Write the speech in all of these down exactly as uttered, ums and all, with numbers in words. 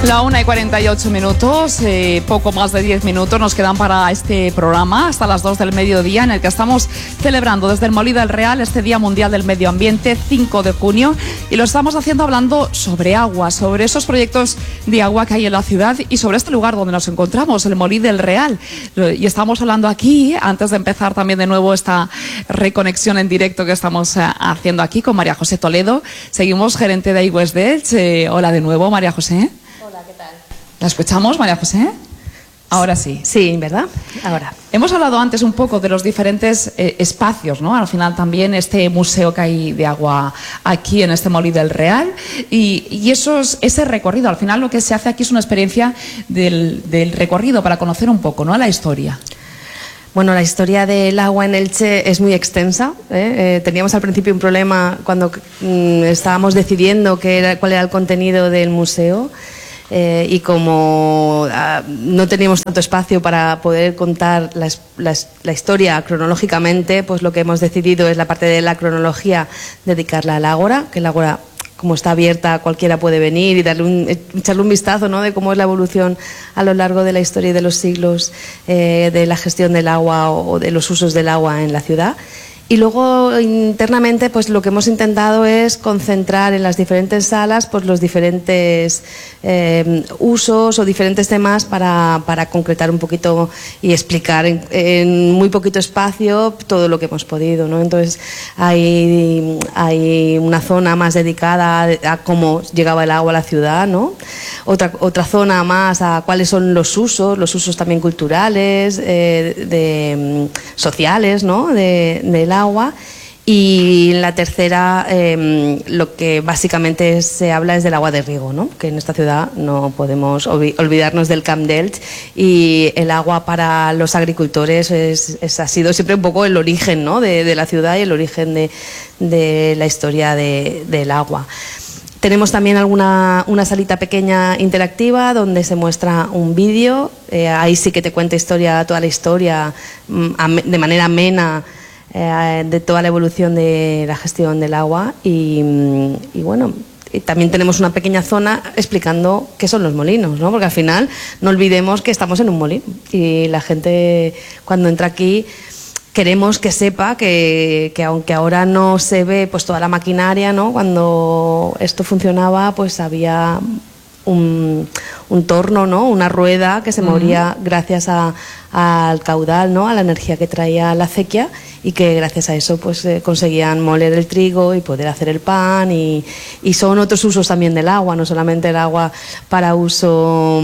La una y cuarenta y ocho minutos, eh, poco más de diez minutos nos quedan para este programa hasta las dos del mediodía, en el que estamos celebrando desde el Molí del Real este Día Mundial del Medio Ambiente, cinco de junio, y lo estamos haciendo hablando sobre agua, sobre esos proyectos de agua que hay en la ciudad y sobre este lugar donde nos encontramos, el Molí del Real. Y estamos hablando aquí, antes de empezar también de nuevo esta reconexión en directo que estamos eh, haciendo aquí con María José Toledo. Seguimos, gerente de iWest Delch. Eh, hola de nuevo, María José. ¿La escuchamos, María José? Ahora sí. Sí, ¿verdad? Ahora. Hemos hablado antes un poco de los diferentes eh, espacios, ¿no? Al final también este museo que hay de agua aquí en este Molí del Real y, y esos, ese recorrido. Al final lo que se hace aquí es una experiencia del, del recorrido para conocer un poco, ¿no?, la historia. Bueno, la historia del agua en Elche es muy extensa. ¿eh? Eh, teníamos al principio un problema cuando mm, estábamos decidiendo qué era, cuál era el contenido del museo. Eh, y como uh, no teníamos tanto espacio para poder contar la, la, la historia cronológicamente, pues lo que hemos decidido es la parte de la cronología dedicarla al ágora, que el ágora, como está abierta, cualquiera puede venir y darle un, echarle un vistazo, ¿no?, de cómo es la evolución a lo largo de la historia y de los siglos eh, de la gestión del agua o, o de los usos del agua en la ciudad. Y luego internamente pues lo que hemos intentado es concentrar en las diferentes salas pues los diferentes eh, usos o diferentes temas para, para concretar un poquito y explicar en, en muy poquito espacio todo lo que hemos podido, ¿no? Entonces hay, hay una zona más dedicada a, a cómo llegaba el agua a la ciudad, ¿no? Otra, otra zona más a cuáles son los usos, los usos también culturales, eh, de, sociales, ¿no?, de, del agua. Y la tercera, eh, lo que básicamente se habla es del agua de riego, ¿no?, que en esta ciudad no podemos olvidarnos del Camp Delch, y el agua para los agricultores es, es, ha sido siempre un poco el origen, ¿no?, de, de la ciudad y el origen de, de la historia de, del agua. Tenemos también alguna una salita pequeña interactiva donde se muestra un vídeo, eh, ahí sí que te cuenta historia, toda la historia de manera amena, eh, de toda la evolución de la gestión del agua y, y bueno, y también tenemos una pequeña zona explicando qué son los molinos, ¿no?, porque al final no olvidemos que estamos en un molino y la gente cuando entra aquí queremos que sepa que, que aunque ahora no se ve pues toda la maquinaria, ¿no?, cuando esto funcionaba pues había un, un torno, ¿no?, una rueda que se movía uh-huh. gracias a, al caudal, ¿no?, a la energía que traía la acequia, y que gracias a eso pues eh, conseguían moler el trigo y poder hacer el pan, y, y son otros usos también del agua, no solamente el agua para uso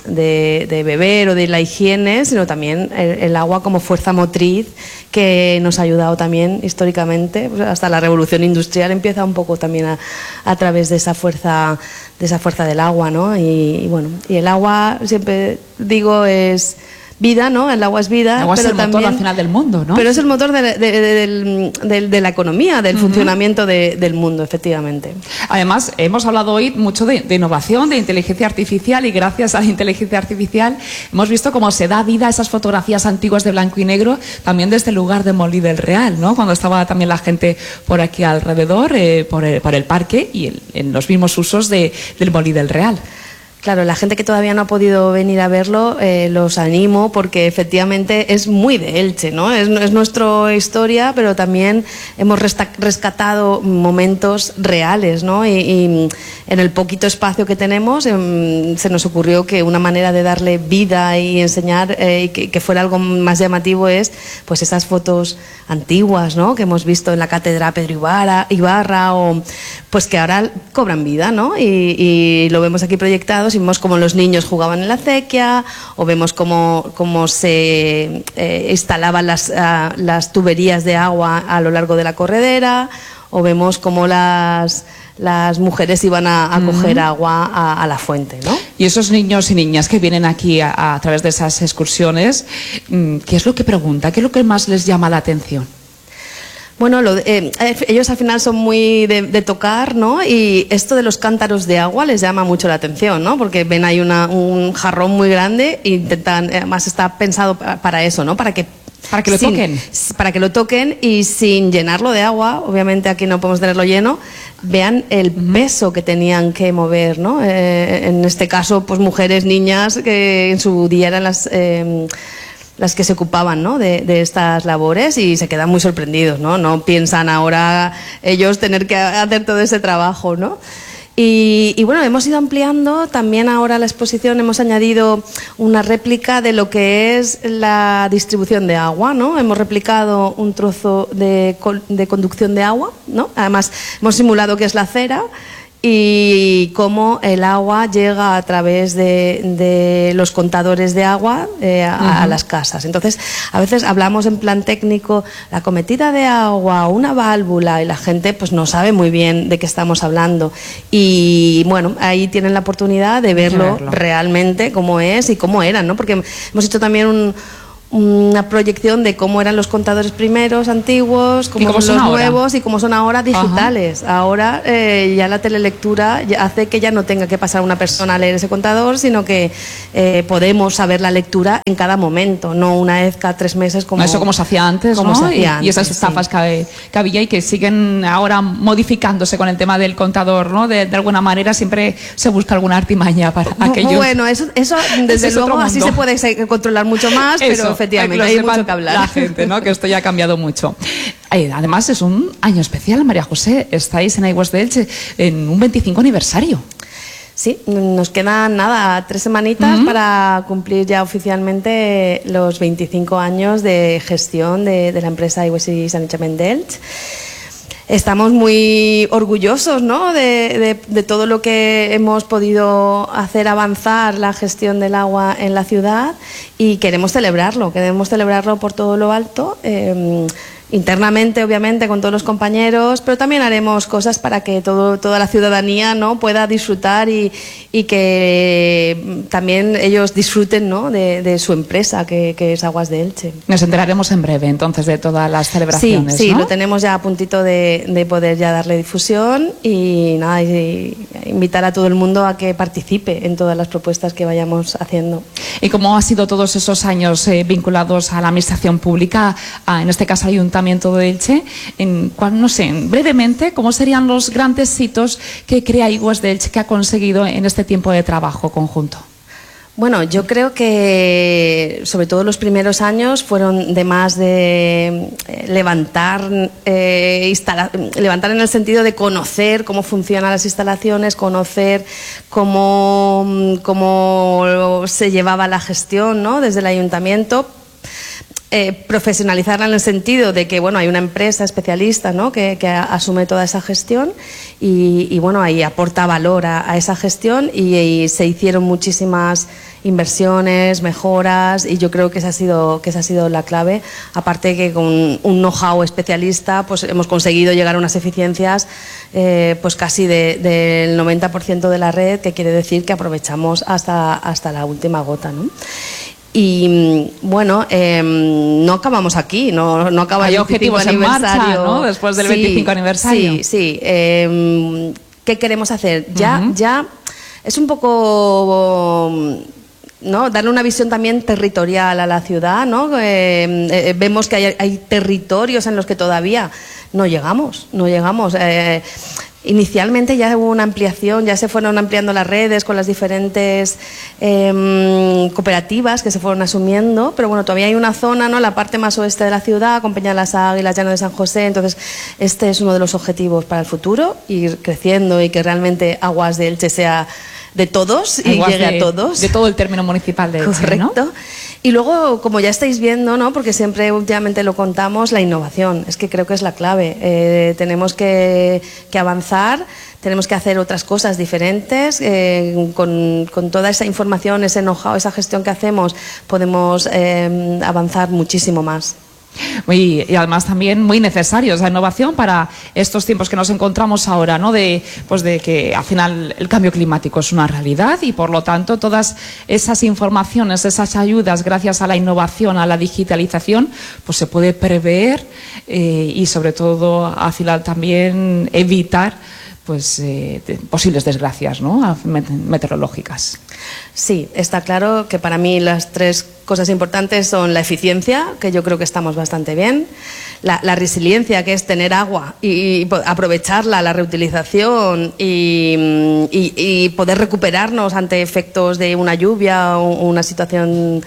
de, de beber o de la higiene, sino también el, el agua como fuerza motriz que nos ha ayudado también históricamente, pues hasta la revolución industrial empieza un poco también a, a través de esa fuerza de esa fuerza del agua, ¿no? Y, y bueno, y el agua siempre digo es vida, ¿no? El agua es vida. El agua pero es el también, motor al final del mundo, ¿no? Pero es el motor de, de, de, de, de, de la economía, del uh-huh. funcionamiento de, del mundo, efectivamente. Además, hemos hablado hoy mucho de, de innovación, de inteligencia artificial, y gracias a la inteligencia artificial hemos visto cómo se da vida a esas fotografías antiguas de blanco y negro, también desde el lugar de Molí del Real, ¿no? Cuando estaba también la gente por aquí alrededor, eh, por, el, por el parque y el, en los mismos usos de, del Molí del Real. Claro, la gente que todavía no ha podido venir a verlo, eh, los animo porque efectivamente es muy de Elche, ¿no? Es, es nuestra historia, pero también hemos rescatado momentos reales, ¿no? Y, y en el poquito espacio que tenemos eh, se nos ocurrió que una manera de darle vida y enseñar eh, y que, que fuera algo más llamativo es pues esas fotos antiguas, ¿no?, que hemos visto en la cátedra Pedro Ibarra, Ibarra o pues que ahora cobran vida, ¿no? Y, y lo vemos aquí proyectados y vemos cómo los niños jugaban en la acequia, o vemos cómo, cómo se eh, instalaban las, uh, las tuberías de agua a lo largo de la corredera, o vemos cómo las, las mujeres iban a, a coger uh-huh. agua a, a la fuente, ¿no? Y esos niños y niñas que vienen aquí a, a través de esas excursiones, ¿qué es lo que preguntan? ¿Qué es lo que más les llama la atención? Bueno, lo, eh, ellos al final son muy de, de tocar, ¿no? Y esto de los cántaros de agua les llama mucho la atención, ¿no? Porque ven ahí una, un jarrón muy grande e intentan, además está pensado para eso, ¿no? Para que Para que lo sin, toquen. Para que lo toquen y sin llenarlo de agua, obviamente aquí no podemos tenerlo lleno, vean el peso que tenían que mover, ¿no? Eh, en este caso, pues mujeres, niñas, que en su día eran las... Eh, las que se ocupaban, ¿no? de, de estas labores, y se quedan muy sorprendidos, ¿no? No piensan ahora ellos tener que hacer todo ese trabajo, ¿no? Y, y bueno, hemos ido ampliando también ahora la exposición, hemos añadido una réplica de lo que es la distribución de agua, ¿no? Hemos replicado un trozo de, de conducción de agua, ¿no? Además, hemos simulado que es la acera, y cómo el agua llega a través de, de los contadores de agua eh, a, uh-huh. a las casas. Entonces, a veces hablamos en plan técnico, la cometida de agua, una válvula, y la gente pues no sabe muy bien de qué estamos hablando. Y bueno, ahí tienen la oportunidad de verlo, verlo. realmente cómo es y cómo eran, ¿no? Porque hemos hecho también un... una proyección de cómo eran los contadores primeros, antiguos, cómo, cómo son los ahora? nuevos y cómo son ahora digitales. Ajá. Ahora eh, ya la telelectura ya hace que ya no tenga que pasar una persona a leer ese contador, sino que eh, podemos saber la lectura en cada momento, no una vez cada tres meses como... Eso como se hacía antes, como ¿no? se hacía y, antes, y esas estafas sí. que, que había y que siguen ahora modificándose con el tema del contador, ¿no? De, de alguna manera siempre se busca alguna artimaña para aquellos... Bueno, eso, eso desde luego así se puede controlar mucho más, eso. pero efectivamente hay mucho que hablar. La gente, ¿no? Que esto ya ha cambiado mucho. Además, es un año especial, María José. Estáis en iWest de Elche en un veinticinco aniversario. Sí, nos quedan nada, tres semanitas uh-huh. para cumplir ya oficialmente los veinticinco años de gestión de, de la empresa iWest y Sanitament de Elche. Estamos muy orgullosos, ¿no? de, de, de todo lo que hemos podido hacer avanzar la gestión del agua en la ciudad, y queremos celebrarlo, queremos celebrarlo por todo lo alto. Eh, internamente, obviamente, con todos los compañeros, pero también haremos cosas para que todo, toda la ciudadanía, ¿no? pueda disfrutar y, y que también ellos disfruten, ¿no? de, de su empresa, que, que es Aguas de Elche. Nos enteraremos en breve, entonces, de todas las celebraciones, Sí, sí, ¿no? lo tenemos ya a puntito de, de poder ya darle difusión, y nada, y, y invitar a todo el mundo a que participe en todas las propuestas que vayamos haciendo. ¿Y cómo ha sido todos esos años eh, vinculados a la administración pública, a, en este caso, Ayuntamiento de Elche? En, no sé, brevemente, ¿cómo serían los grandes hitos que crea iWest de Elche, que ha conseguido en este tiempo de trabajo conjunto? Bueno, yo creo que sobre todo los primeros años fueron de más de eh, levantar, eh, instala, levantar en el sentido de conocer cómo funcionan las instalaciones, conocer cómo, cómo se llevaba la gestión, ¿no? desde el ayuntamiento. Eh, profesionalizarla en el sentido de que bueno, hay una empresa especialista, ¿no? que, que asume toda esa gestión, y, y bueno, ahí aporta valor a, a esa gestión, y, y se hicieron muchísimas inversiones, mejoras, y yo creo que esa ha sido, que esa ha sido la clave. Aparte que con un know-how especialista pues hemos conseguido llegar a unas eficiencias eh, pues casi de, del noventa por ciento de la red, que quiere decir que aprovechamos hasta, hasta la última gota, ¿no? Y bueno, eh, no acabamos aquí, no, no acaba Hay el objetivos en marcha, ¿no? Después del sí, veinticinco aniversario. Sí, sí. Eh, ¿Qué queremos hacer? Ya, uh-huh. ya es un poco, ¿no? Darle una visión también territorial a la ciudad, ¿no? Eh, eh, vemos que hay, hay territorios en los que todavía no llegamos, no llegamos. Eh, Inicialmente ya hubo una ampliación, ya se fueron ampliando las redes con las diferentes eh, cooperativas que se fueron asumiendo, pero bueno, todavía hay una zona, ¿no? La parte más oeste de la ciudad, con Peña de las Águilas, Llano de San José. Entonces este es uno de los objetivos para el futuro, ir creciendo y que realmente Aguas de Elche sea de todos y Aguas llegue de, a todos. De todo el término municipal de Elche, correcto, ¿no? Y luego, como ya estáis viendo, ¿no? Porque siempre últimamente lo contamos, la innovación. Es que creo que es la clave. Eh, tenemos que, que avanzar, tenemos que hacer otras cosas diferentes. Eh, con, con toda esa información, ese know-how, esa gestión que hacemos, podemos eh, avanzar muchísimo más. Muy, y además también muy necesario esa innovación para estos tiempos que nos encontramos ahora, ¿no? De, pues de que al final el cambio climático es una realidad, y por lo tanto todas esas informaciones, esas ayudas, gracias a la innovación, a la digitalización, pues se puede prever eh, y sobre todo al final también evitar pues eh, de, posibles desgracias, ¿no? meteorológicas. Sí, está claro que para mí las tres cosas importantes son la eficiencia, que yo creo que estamos bastante bien, la, la resiliencia, que es tener agua y, y aprovecharla, la reutilización y, y, y poder recuperarnos ante efectos de una lluvia o una situación,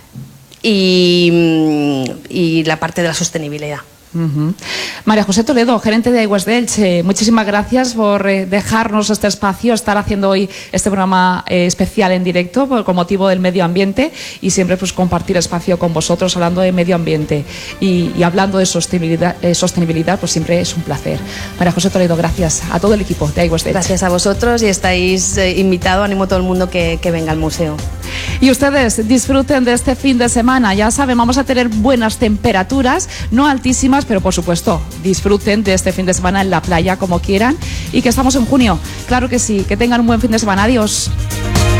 y, y la parte de la sostenibilidad. Uh-huh. María José Toledo, gerente de Aigües de Elche, muchísimas gracias por eh, dejarnos este espacio, estar haciendo hoy este programa eh, especial en directo por, con motivo del medio ambiente, y siempre pues compartir espacio con vosotros hablando de medio ambiente y, y hablando de sostenibilidad, eh, sostenibilidad, pues siempre es un placer. María José Toledo, gracias a todo el equipo de Aigües de Elche. Gracias a vosotros, y estáis eh, invitados, animo a todo el mundo que, que venga al museo. Y ustedes disfruten de este fin de semana, ya saben, vamos a tener buenas temperaturas, no altísimas, pero por supuesto, disfruten de este fin de semana en la playa como quieran, y que estamos en junio, claro que sí, que tengan un buen fin de semana, adiós.